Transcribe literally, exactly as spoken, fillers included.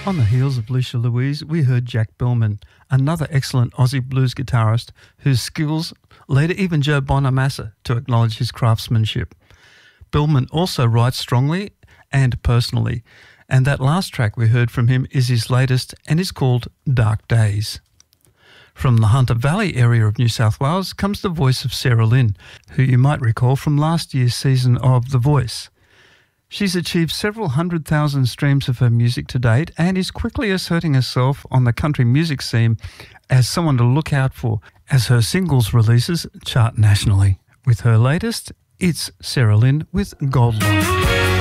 On the heels of Lucia Louise, we heard Jack Bellman, another excellent Aussie blues guitarist whose skills led even Joe Bonamassa to acknowledge his craftsmanship. Bellman also writes strongly and personally, and that last track we heard from him is his latest and is called Dark Days. From the Hunter Valley area of New South Wales comes the voice of Sarah Lynn, who you might recall from last year's season of The Voice. She's achieved several hundred thousand streams of her music to date and is quickly asserting herself on the country music scene as someone to look out for as her singles releases chart nationally. With her latest, it's Sarah Lynn with Gold Line.